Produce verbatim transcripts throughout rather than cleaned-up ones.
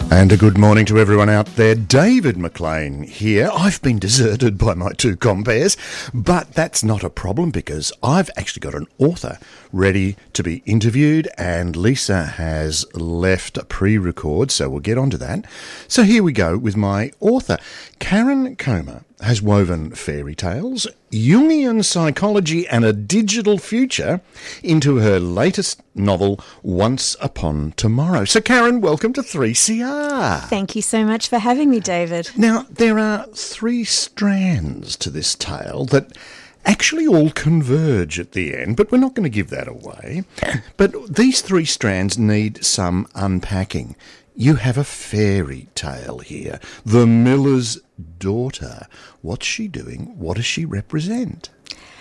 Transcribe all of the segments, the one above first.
And a good morning to everyone out there. David McLean here. I've been deserted by my two compeers, but that's not a problem because I've actually got an author ready to be interviewed, and Lisa has left a pre-record, so we'll get onto that. So here we go with my author. Karen Comer has woven fairy tales, Jungian psychology and a digital future into her latest novel, Once Upon Tomorrow. So Karen, welcome to three C R. Thank you so much for having me, David. Now, there are three strands to this tale that actually all converge at the end, but we're not going to give that away. But these three strands need some unpacking. You have a fairy tale here. The Miller's Daughter. What's she doing? What does she represent?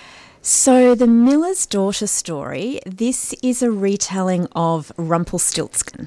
So the Miller's Daughter story, this is a retelling of Rumpelstiltskin.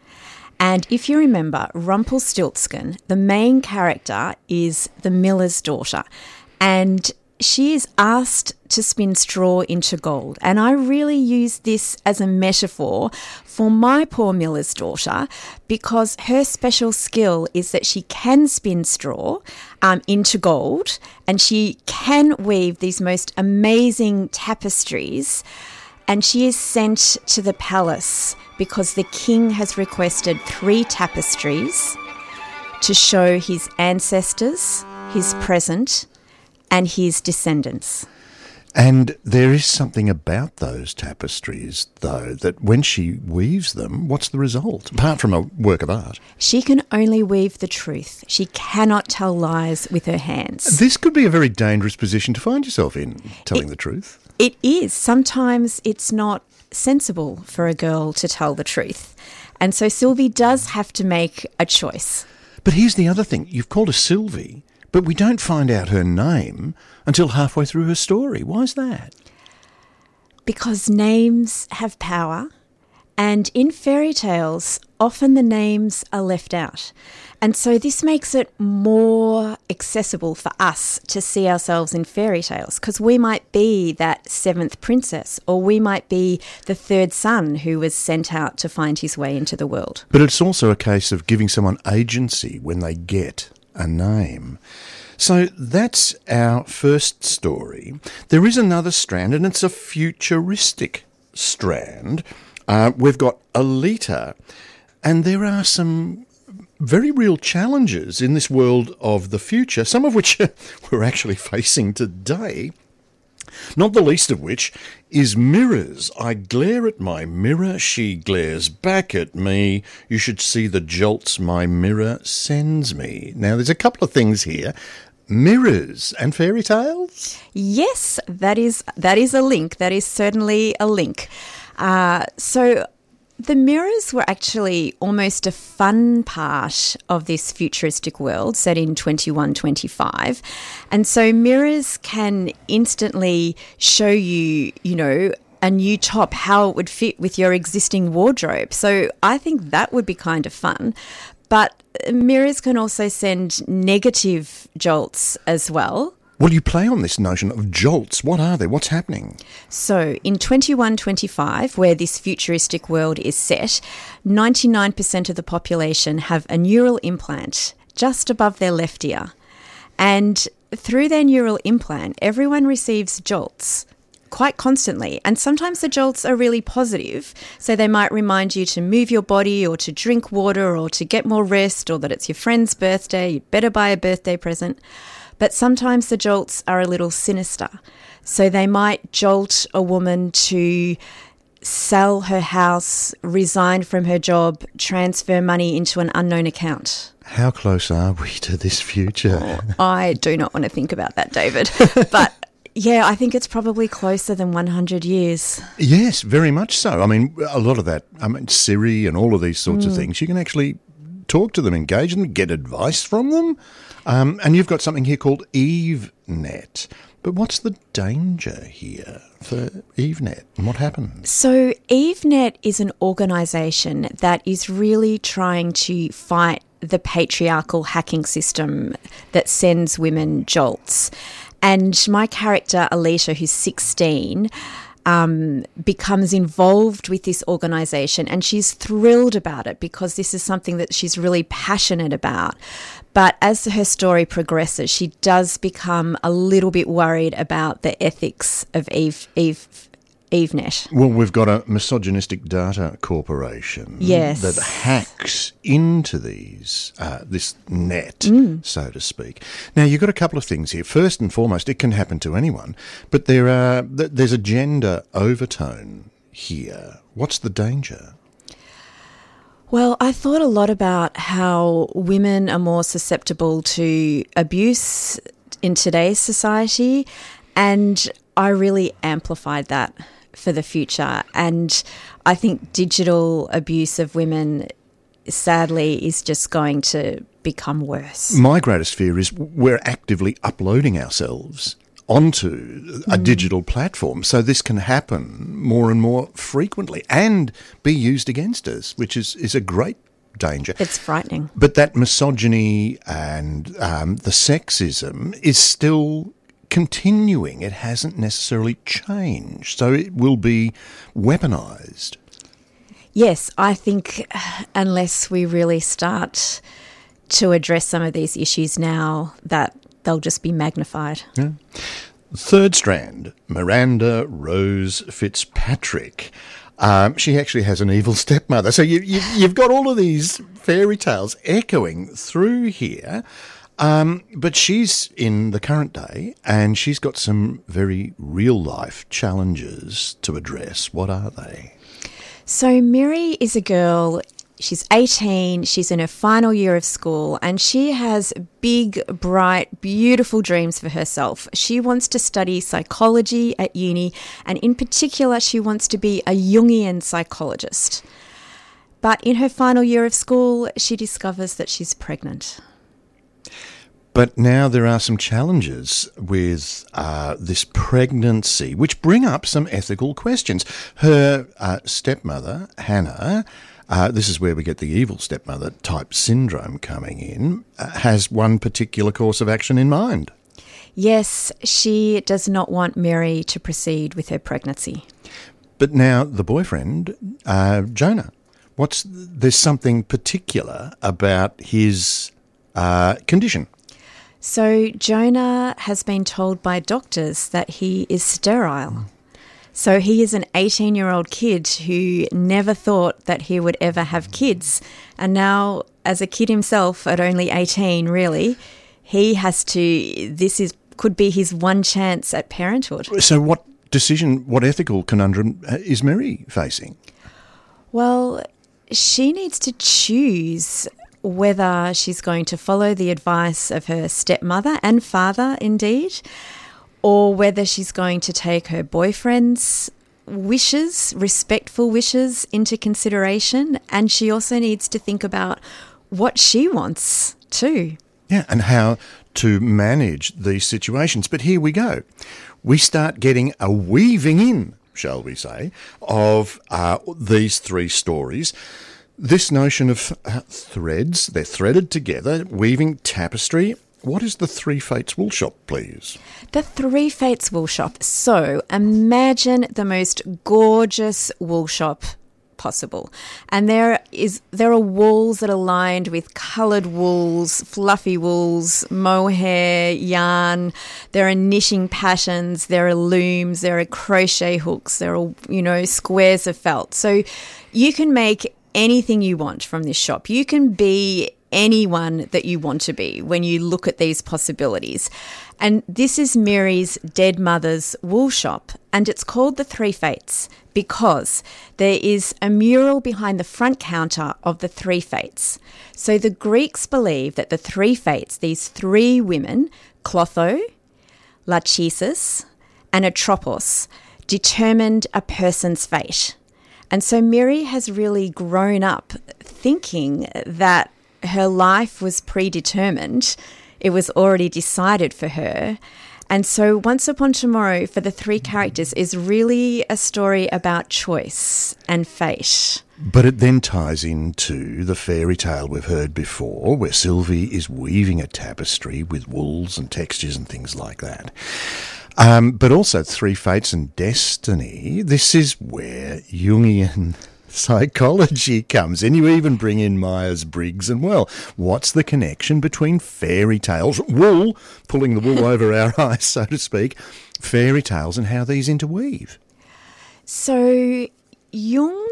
And if you remember, Rumpelstiltskin, the main character is the miller's daughter. And she is asked to spin straw into gold. And I really use this as a metaphor for my poor miller's daughter because her special skill is that she can spin straw um, into gold, and she can weave these most amazing tapestries. And she is sent to the palace because the king has requested three tapestries to show his ancestors, his present, and his descendants. And there is something about those tapestries, though, that when she weaves them, what's the result, apart from a work of art? She can only weave the truth. She cannot tell lies with her hands. This could be a very dangerous position to find yourself in, telling it, the truth. It is. Sometimes it's not sensible for a girl to tell the truth. And so Sylvie does have to make a choice. But here's the other thing. You've called her Sylvie, but we don't find out her name until halfway through her story. Why is that? Because names have power, and in fairy tales, often the names are left out. And so this makes it more accessible for us to see ourselves in fairy tales, because we might be that seventh princess, or we might be the third son who was sent out to find his way into the world. But it's also a case of giving someone agency when they get a name. So that's our first story. There is another strand, and it's a futuristic strand. Uh, we've got Alita, and there are some very real challenges in this world of the future, some of which we're actually facing today. Not the least of which is mirrors. I glare at my mirror, she glares back at me. You should see the jolts my mirror sends me. Now, there's a couple of things here. Mirrors and fairy tales? Yes, that is that is a link. That is certainly a link. Uh, so the mirrors were actually almost a fun part of this futuristic world set in twenty-one twenty-five. And so mirrors can instantly show you, you know, a new top, how it would fit with your existing wardrobe. So I think that would be kind of fun. But mirrors can also send negative jolts as well. Well, you play on this notion of jolts. What are they? What's happening? So in twenty-one twenty-five, where this futuristic world is set, ninety-nine percent of the population have a neural implant just above their left ear. And through their neural implant, everyone receives jolts quite constantly. And sometimes the jolts are really positive. So they might remind you to move your body or to drink water or to get more rest, or that it's your friend's birthday, you'd better buy a birthday present. But sometimes the jolts are a little sinister. So they might jolt a woman to sell her house, resign from her job, transfer money into an unknown account. How close are we to this future? Oh, I do not want to think about that, David. But yeah, I think it's probably closer than one hundred years. Yes, very much so. I mean, a lot of that, I mean, Siri and all of these sorts mm. of things, you can actually talk to them, engage them, get advice from them. Um, and you've got something here called EveNet. But what's the danger here for EveNet and what happens? So EveNet is an organisation that is really trying to fight the patriarchal hacking system that sends women jolts. And my character, Alita, who's sixteen, um, becomes involved with this organisation, and she's thrilled about it because this is something that she's really passionate about. But as her story progresses, she does become a little bit worried about the ethics of Eve, Eve, EveNet. Well, we've got a misogynistic data corporation yes. that hacks into these uh, this net, mm. so to speak. Now, you've got a couple of things here. First and foremost, it can happen to anyone, but there are there's a gender overtone here. What's the danger? Well, I thought a lot about how women are more susceptible to abuse in today's society, and I really amplified that for the future. And I think digital abuse of women, sadly, is just going to become worse. My greatest fear is we're actively uploading ourselves onto a mm. digital platform, so this can happen more and more frequently and be used against us, which is, is a great danger. It's frightening. But that misogyny and um, the sexism is still continuing. It hasn't necessarily changed, so it will be weaponised. Yes, I think unless we really start to address some of these issues now, that they'll just be magnified. Yeah. Third strand, Miranda Rose Fitzpatrick. Um, she actually has an evil stepmother. So you, you, you've got all of these fairy tales echoing through here. Um, but she's in the current day, and she's got some very real-life challenges to address. What are they? So Mary is a girl, she's eighteen, she's in her final year of school, and she has big, bright, beautiful dreams for herself. She wants to study psychology at uni, and in particular, she wants to be a Jungian psychologist. But in her final year of school, she discovers that she's pregnant. But now there are some challenges with uh, this pregnancy, which bring up some ethical questions. Her uh, stepmother, Hannah, uh, this is where we get the evil stepmother type syndrome coming in, uh, has one particular course of action in mind. Yes, she does not want Mary to proceed with her pregnancy. But now the boyfriend, uh, Jonah, what's there's something particular about his uh, condition. So Jonah has been told by doctors that he is sterile. So he is an eighteen-year-old kid who never thought that he would ever have kids. And now, as a kid himself at only eighteen, really, he has to, this is could be his one chance at parenthood. So what decision, what ethical conundrum is Mary facing? Well, she needs to choose whether she's going to follow the advice of her stepmother and father, indeed, or whether she's going to take her boyfriend's wishes, respectful wishes, into consideration. And she also needs to think about what she wants too. Yeah, and how to manage these situations. But here we go. We start getting a weaving in, shall we say, of uh, these three stories. This notion of uh, threads, they're threaded together, weaving tapestry. What is the Three Fates wool shop, please? The Three Fates wool shop. So imagine the most gorgeous wool shop possible. And there is there are walls that are lined with coloured wools, fluffy wools, mohair, yarn. There are knitting patterns, there are looms, there are crochet hooks, there are, you know, squares of felt. So you can make anything you want from this shop. You can be anyone that you want to be when you look at these possibilities. And this is Mary's dead mother's wool shop, and it's called the Three Fates because there is a mural behind the front counter of the Three Fates. So the Greeks believe that the Three Fates, these three women, Clotho, Lachesis, and Atropos, determined a person's fate. And so Mary has really grown up thinking that her life was predetermined. It was already decided for her. And so Once Upon Tomorrow for the three characters is really a story about choice and fate. But it then ties into the fairy tale we've heard before, where Sylvie is weaving a tapestry with wools and textures and things like that. Um, but also Three Fates and Destiny. This is where Jungian psychology comes in. You even bring in Myers-Briggs and, well, what's the connection between fairy tales, wool, pulling the wool over our eyes, so to speak, fairy tales and how these interweave? So Jung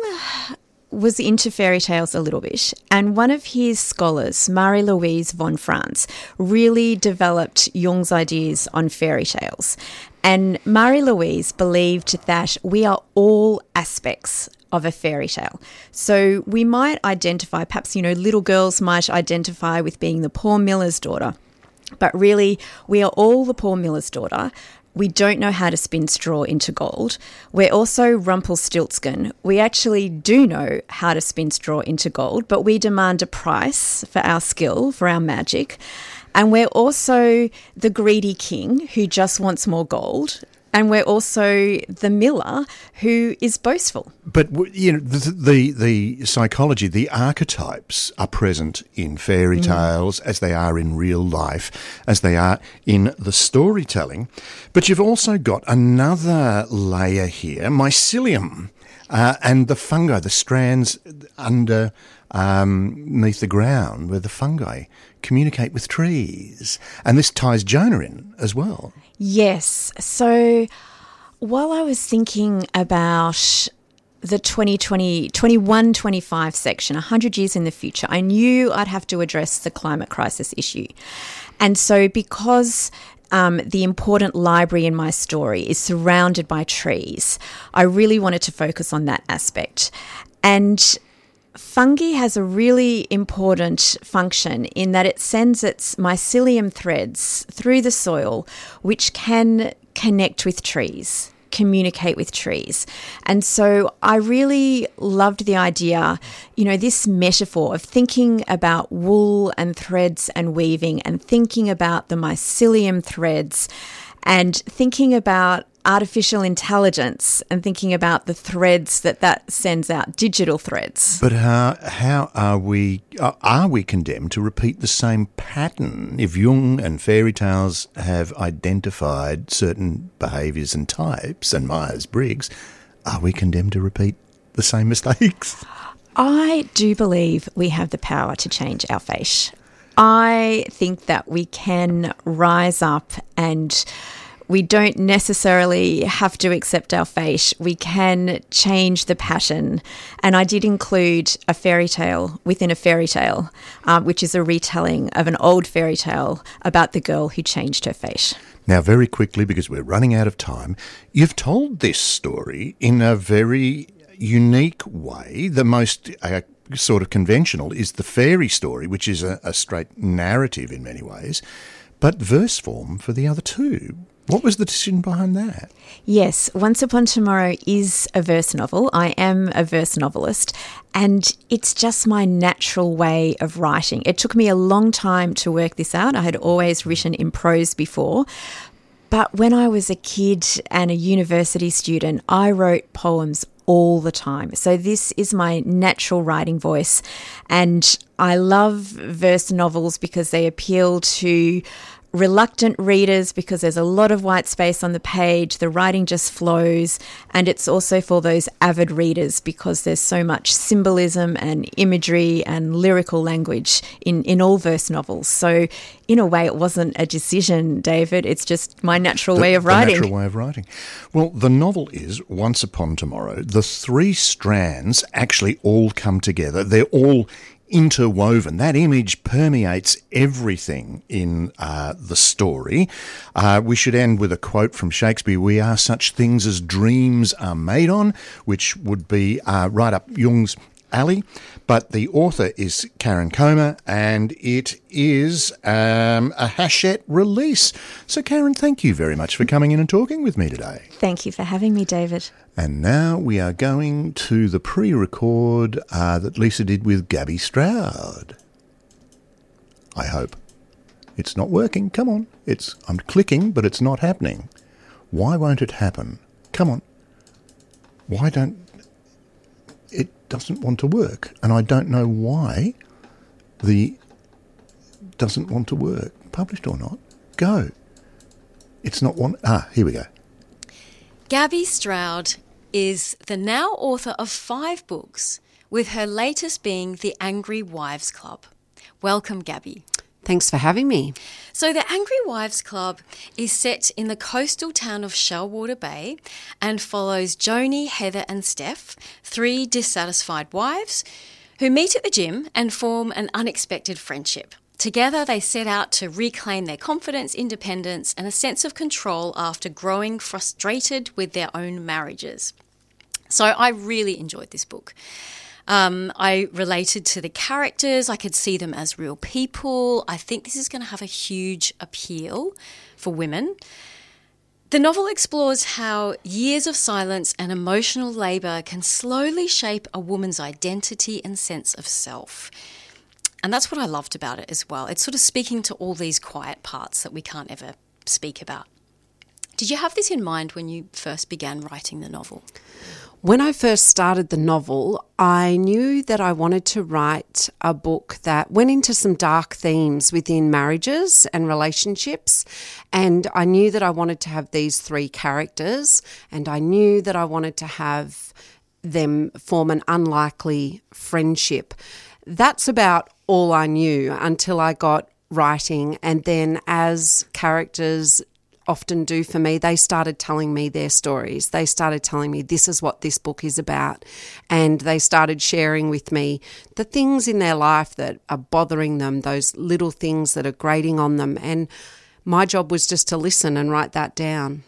was into fairy tales a little bit, and one of his scholars, Marie-Louise von Franz, really developed Jung's ideas on fairy tales. And Marie-Louise believed that we are all aspects of a fairy tale. So we might identify, perhaps, you know, little girls might identify with being the poor miller's daughter, but really we are all the poor miller's daughter. We don't know how to spin straw into gold. We're also Rumpelstiltskin. We actually do know how to spin straw into gold, but we demand a price for our skill, for our magic. And we're also the greedy king who just wants more gold. And we're also the miller who is boastful. But, you know, the, the the psychology, the archetypes are present in fairy tales mm. as they are in real life, as they are in the storytelling. But you've also got another layer here, mycelium, uh, and the fungi, the strands under um, beneath the ground where the fungi communicate with trees. And this ties Jonah in as well. Yes. So while I was thinking about the twenty twenty, twenty-one twenty-five section, one hundred years in the future, I knew I'd have to address the climate crisis issue. And so because um, the important library in my story is surrounded by trees, I really wanted to focus on that aspect. And fungi has a really important function in that it sends its mycelium threads through the soil, which can connect with trees, communicate with trees. And so I really loved the idea, you know, this metaphor of thinking about wool and threads and weaving and thinking about the mycelium threads and thinking about artificial intelligence and thinking about the threads that that sends out, digital threads. But how how are we uh, are we condemned to repeat the same pattern? If Jung and fairy tales have identified certain behaviours and types, and Myers-Briggs, are we condemned to repeat the same mistakes? I do believe we have the power to change our fate. I think that we can rise up and we don't necessarily have to accept our fate. We can change the pattern. And I did include a fairy tale within a fairy tale, uh, which is a retelling of an old fairy tale about the girl who changed her fate. Now, very quickly, because we're running out of time, you've told this story in a very unique way. The most uh, sort of conventional is the fairy story, which is a, a straight narrative in many ways, but verse form for the other two. What was the decision behind that? Yes, Once Upon Tomorrow is a verse novel. I am a verse novelist, and it's just my natural way of writing. It took me a long time to work this out. I had always written in prose before, but when I was a kid and a university student, I wrote poems all the time. So this is my natural writing voice, and I love verse novels because they appeal to reluctant readers because there's a lot of white space on the page, the writing just flows, and it's also for those avid readers because there's so much symbolism and imagery and lyrical language in, in all verse novels. So in a way, it wasn't a decision, David. It's just my natural the, way of the writing. natural way of writing. Well, the novel is Once Upon Tomorrow. The three strands actually all come together. They're all interwoven. That image permeates everything in uh, the story. Uh, we should end with a quote from Shakespeare: "We are such things as dreams are made on," which would be uh, right up Jung's alley. But the author is Karen Comer, and it is um, a Hachette release. So, Karen, thank you very much for coming in and talking with me today. Thank you for having me, David. And now we are going to the pre-record uh, that Lisa did with Gabby Stroud. I hope. It's not working. Come on. It's I'm clicking, but it's not happening. Why won't it happen? Come on. Why don't... It doesn't want to work. And I don't know why the... doesn't want to work. Published or not. Go. It's not one. Ah, here we go. Gabby Stroud is the now author of five books, with her latest being The Angry Wives Club. Welcome, Gabby. Thanks for having me. So The Angry Wives Club is set in the coastal town of Shellwater Bay and follows Joni, Heather and Steph, three dissatisfied wives who meet at the gym and form an unexpected friendship. Together they set out to reclaim their confidence, independence and a sense of control after growing frustrated with their own marriages. So I really enjoyed this book. Um, I related to the characters. I could see them as real people. I think this is going to have a huge appeal for women. The novel explores how years of silence and emotional labour can slowly shape a woman's identity and sense of self. And that's what I loved about it as well. It's sort of speaking to all these quiet parts that we can't ever speak about. Did you have this in mind when you first began writing the novel? When I first started the novel, I knew that I wanted to write a book that went into some dark themes within marriages and relationships. And I knew that I wanted to have these three characters, and I knew that I wanted to have them form an unlikely friendship. That's about all I knew until I got writing. And then as characters often do for me, they started telling me their stories. They started telling me this is what this book is about. And they started sharing with me the things in their life that are bothering them, those little things that are grating on them. And my job was just to listen and write that down.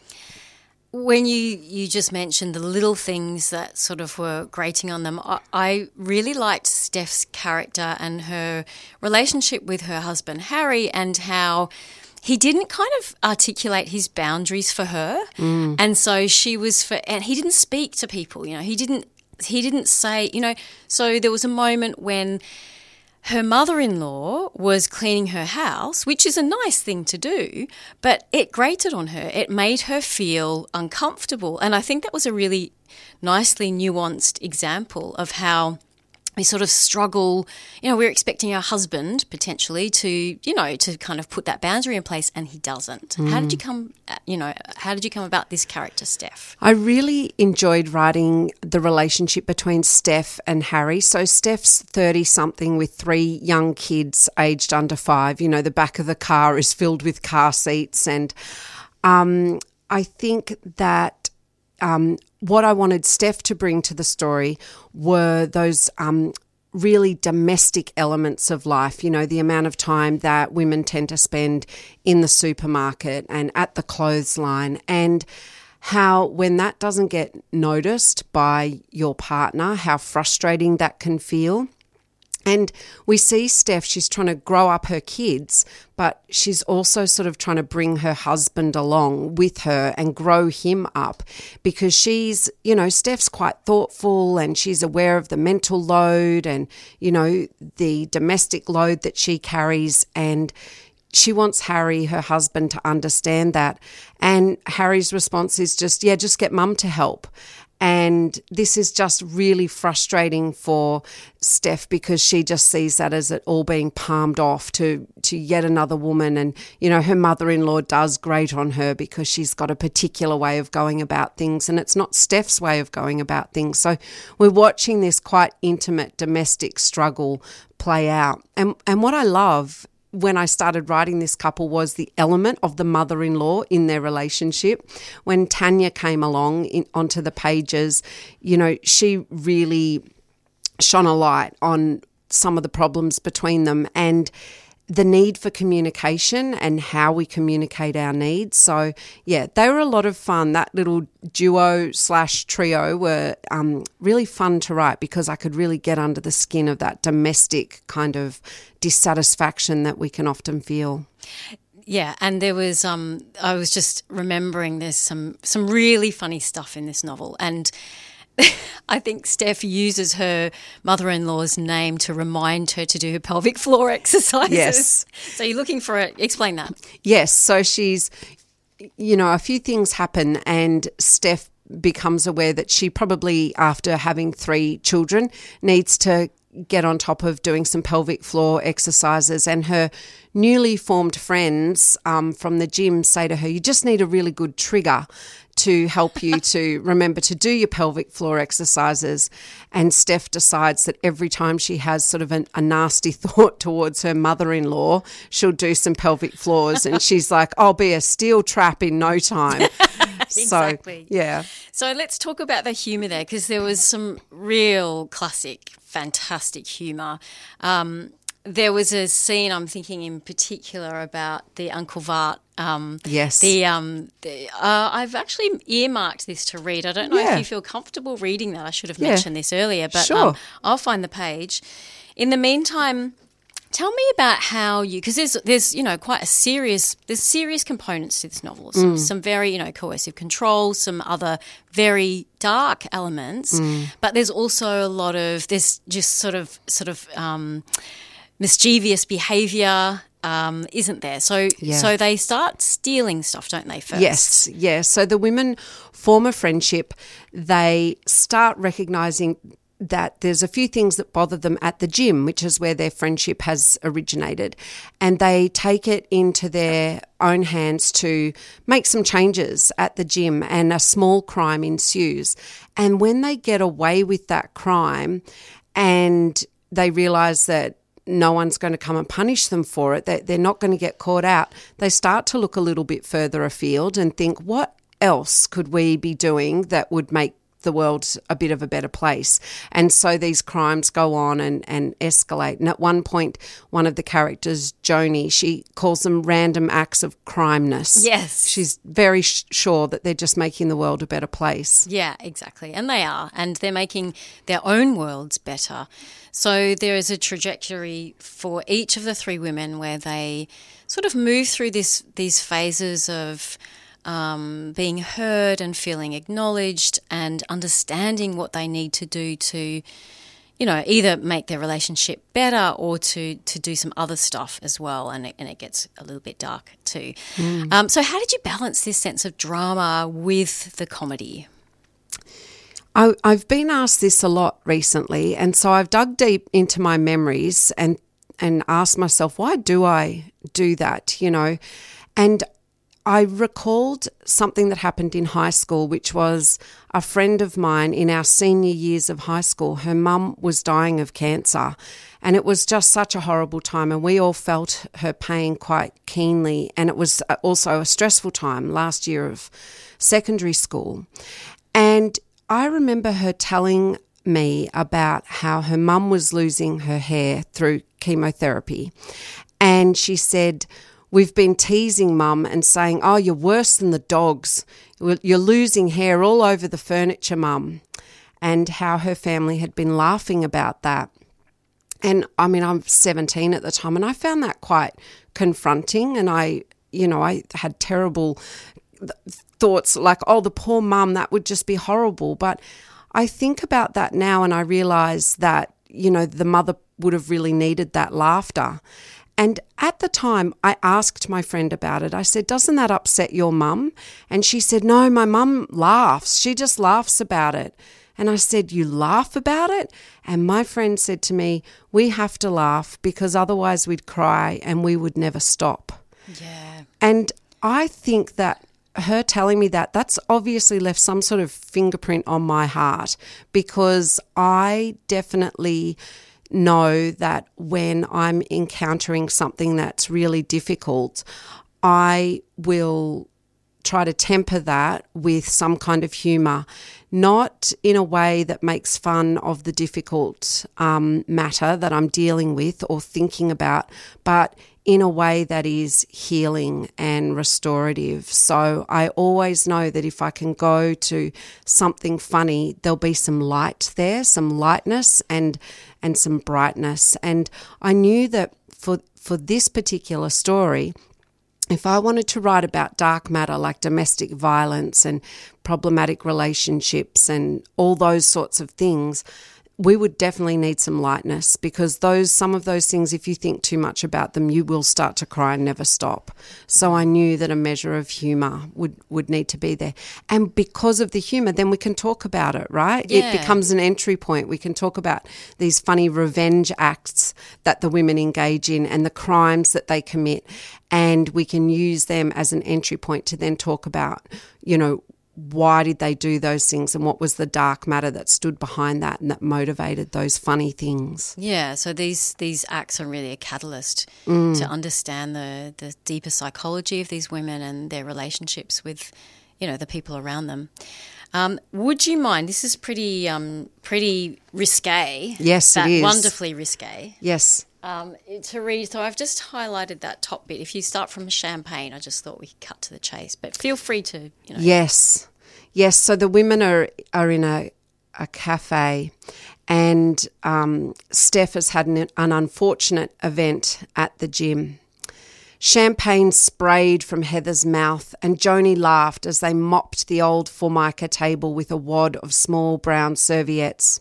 When you, you just mentioned the little things that sort of were grating on them, I, I really liked Steph's character and her relationship with her husband, Harry, and how he didn't kind of articulate his boundaries for her. Mm. And so she was for, and he didn't speak to people, you know, he didn't, he didn't say, you know, so there was a moment when her mother-in-law was cleaning her house, which is a nice thing to do, but it grated on her. It made her feel uncomfortable. And I think that was a really nicely nuanced example of how we sort of struggle. You know, we're expecting our husband potentially to, you know, to kind of put that boundary in place, and he doesn't. Mm. How did you come, you know, how did you come about this character, Steph? I really enjoyed writing the relationship between Steph and Harry. So Steph's thirty-something with three young kids aged under five. You know, the back of the car is filled with car seats. And um, I think that Um, what I wanted Steph to bring to the story were those um, really domestic elements of life, you know, the amount of time that women tend to spend in the supermarket and at the clothesline, and how when that doesn't get noticed by your partner, how frustrating that can feel. And we see Steph, she's trying to grow up her kids, but she's also sort of trying to bring her husband along with her and grow him up, because she's, you know, Steph's quite thoughtful and she's aware of the mental load and, you know, the domestic load that she carries, and she wants Harry, her husband, to understand that. And Harry's response is just, yeah, just get mum to help. And this is just really frustrating for Steph, because she just sees that as it all being palmed off to, to yet another woman. And, you know, her mother-in-law does grate on her because she's got a particular way of going about things, and it's not Steph's way of going about things. So we're watching this quite intimate domestic struggle play out. And, and what I love when I started writing this couple was the element of the mother-in-law in their relationship. When Tanya came along in, onto the pages, you know, she really shone a light on some of the problems between them and the need for communication and how we communicate our needs. So, yeah, they were a lot of fun. That little duo slash trio were um, really fun to write, because I could really get under the skin of that domestic kind of dissatisfaction that we can often feel. Yeah, and there was, um, I was just remembering there's some, some really funny stuff in this novel, and I think Steph uses her mother-in-law's name to remind her to do her pelvic floor exercises. Yes. So you're looking for it. Explain that. Yes. So she's, you know, a few things happen and Steph becomes aware that she probably, after having three children, needs to get on top of doing some pelvic floor exercises, and her newly formed friends um, from the gym say to her, you just need a really good trigger to help you to remember to do your pelvic floor exercises. And Steph decides that every time she has sort of an, a nasty thought towards her mother-in-law, she'll do some pelvic floors, and she's like, I'll be a steel trap in no time. Exactly. So, yeah. So let's talk about the humour there, because there was some real classic, fantastic humour. Um, there was a scene I'm thinking in particular about the Uncle Vart. Um, yes. The, um, the uh, I've actually earmarked this to read. I don't know Yeah. if you feel comfortable reading that. I should have Yeah. mentioned this earlier, but Sure. um, I'll find the page. In the meantime, tell me about how you, because there's, there's, you know, quite a serious, there's serious components to this novel. Some, Mm. some very, you know, coercive control, some other very dark elements, Mm. but there's also a lot of, there's just sort of, sort of um, mischievous behaviour, um, isn't there? So, Yeah. so they start stealing stuff, don't they, first? Yes, yes. So the women form a friendship. They start recognising that there's a few things that bother them at the gym, which is where their friendship has originated. And they take it into their own hands to make some changes at the gym, and a small crime ensues. And when they get away with that crime and they realise that no one's going to come and punish them for it, that they're not going to get caught out, they start to look a little bit further afield and think, what else could we be doing that would make the world a bit of a better place? And so these crimes go on and, and escalate. And at one point, one of the characters, Joni, she calls them random acts of crimeness. Yes. She's very sh- sure that they're just making the world a better place. Yeah, exactly. And they are. And they're making their own worlds better. So there is a trajectory for each of the three women where they sort of move through this these phases of um, being heard and feeling acknowledged and understanding what they need to do to, you know, either make their relationship better or to, to do some other stuff as well. And it, and it gets a little bit dark too. Mm. Um, so how did you balance this sense of drama with the comedy? I, I've been asked this a lot recently, and so I've dug deep into my memories and and asked myself, why do I do that, you know? And I recalled something that happened in high school, which was a friend of mine in our senior years of high school. Her mum was dying of cancer, and it was just such a horrible time, and we all felt her pain quite keenly. And it was also a stressful time, last year of secondary school. And I remember her telling me about how her mum was losing her hair through chemotherapy. And she said, we've been teasing mum and saying, oh, you're worse than the dogs. You're losing hair all over the furniture, mum. And how her family had been laughing about that. And I mean, I'm seventeen at the time, and I found that quite confronting. And I, you know, I had terrible thoughts like, oh, the poor mum, that would just be horrible. But I think about that now, and I realise that, you know, the mother would have really needed that laughter. And at the time, I asked my friend about it. I said, doesn't that upset your mum? And she said, no, my mum laughs. She just laughs about it. And I said, you laugh about it? And my friend said to me, we have to laugh because otherwise we'd cry and we would never stop. Yeah. And I think that her telling me that, that's obviously left some sort of fingerprint on my heart, because I definitely know that when I'm encountering something that's really difficult, I will try to temper that with some kind of humour, not in a way that makes fun of the difficult um, matter that I'm dealing with or thinking about, but in a way that is healing and restorative. So I always know that if I can go to something funny, there'll be some light there, some lightness and and some brightness. And I knew that for for this particular story, if I wanted to write about dark matter like domestic violence and problematic relationships and all those sorts of things, we would definitely need some lightness, because those some of those things, if you think too much about them, you will start to cry and never stop. So I knew that a measure of humour would, would need to be there. And because of the humour, then we can talk about it, right? Yeah. It becomes an entry point. We can talk about these funny revenge acts that the women engage in and the crimes that they commit, and we can use them as an entry point to then talk about, you know, why did they do those things and what was the dark matter that stood behind that and that motivated those funny things. Yeah, so these these acts are really a catalyst mm. to understand the, the deeper psychology of these women and their relationships with, you know, the people around them. Um, would you mind, this is pretty um, pretty risque. Yes, it is. Wonderfully risque. Yes. Um, to read, so I've just highlighted that top bit. If you start from champagne, I just thought we could cut to the chase, but feel free to, you know. Yes, yes. So the women are are in a a cafe, and um, Steph has had an, an unfortunate event at the gym. Champagne sprayed from Heather's mouth, and Joni laughed as they mopped the old Formica table with a wad of small brown serviettes.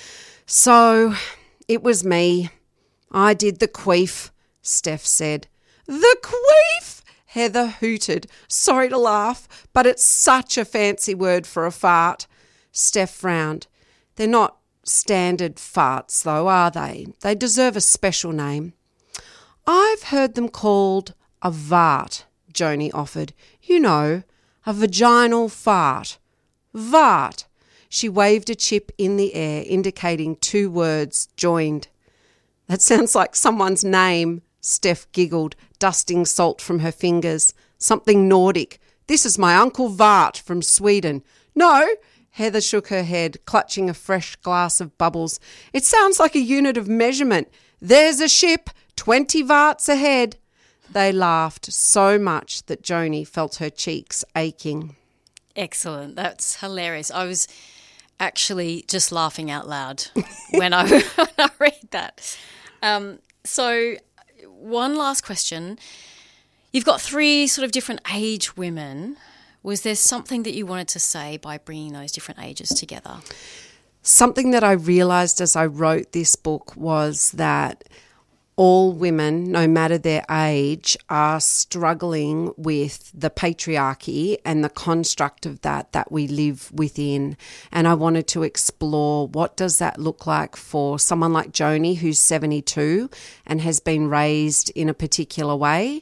So it was me. I did the queef, Steph said. The queef? Heather hooted. Sorry to laugh, but it's such a fancy word for a fart. Steph frowned. They're not standard farts, though, are they? They deserve a special name. I've heard them called a vart, Joni offered. You know, a vaginal fart. Vart. She waved a chip in the air, indicating two words joined. That sounds like someone's name, Steph giggled, dusting salt from her fingers. Something Nordic. This is my Uncle Vart from Sweden. No, Heather shook her head, clutching a fresh glass of bubbles. It sounds like a unit of measurement. There's a ship, twenty varts ahead. They laughed so much that Joni felt her cheeks aching. Excellent. That's hilarious. I was actually just laughing out loud when I, when I read that. Um, so one last question. You've got three sort of different age women. Was there something that you wanted to say by bringing those different ages together? Something that I realised as I wrote this book was that all women, no matter their age, are struggling with the patriarchy and the construct of that that we live within. And I wanted to explore what does that look like for someone like Joni, who's seventy-two and has been raised in a particular way,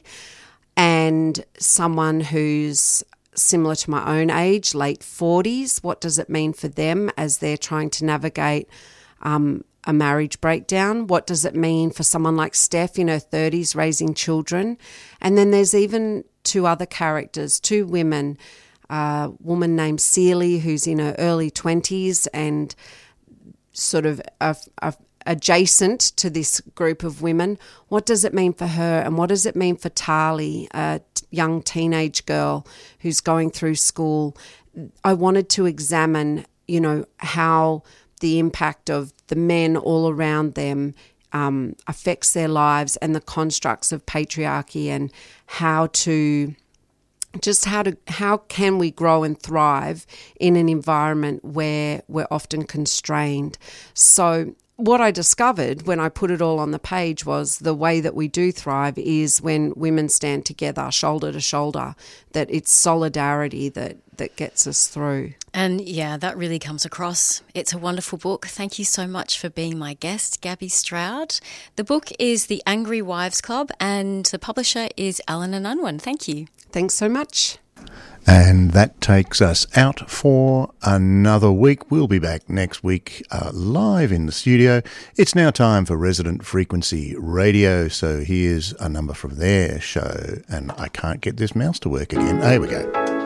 and someone who's similar to my own age, late forties. What does it mean for them as they're trying to navigate um, a marriage breakdown? What does it mean for someone like Steph in her thirties raising children? And then there's even two other characters, two women, a woman named Celie who's in her early twenties and sort of a, a, adjacent to this group of women. What does it mean for her, and what does it mean for Tali, a young teenage girl who's going through school? I wanted to examine, you know, how the impact of the men all around them um, affects their lives and the constructs of patriarchy, and how to just how to how can we grow and thrive in an environment where we're often constrained. So what I discovered when I put it all on the page was the way that we do thrive is when women stand together, shoulder to shoulder, that it's solidarity that, that gets us through. And yeah, that really comes across. It's a wonderful book. Thank you so much for being my guest, Gabby Stroud. The book is The Angry Wives Club and the publisher is Allen and Unwin. Thank you. Thanks so much. And that takes us out for another week. We'll be back next week uh, live in the studio. It's now time for Resident Frequency Radio. So here's a number from their show. And I can't get this mouse to work again. There we go.